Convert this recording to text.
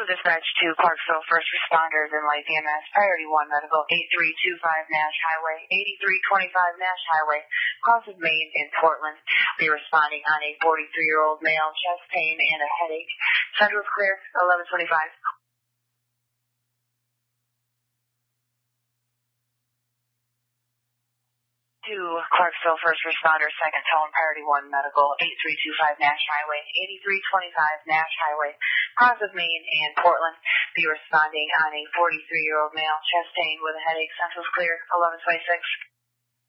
dispatch to Clarksville first responders and light EMS. Priority 1 medical 8325 Nash Highway, 8325 Nash Highway, cause of Maine in Portland. Be responding on a 43-year-old male, chest pain and a headache. Central clear, 1125. To Clarksville first responders, second tone, priority 1 medical 8325 Nash Highway, 8325 Nash Highway, cause of Maine and Portland. Be responding on a 43-year-old male, chest pain with a headache. Central's clear, 1126.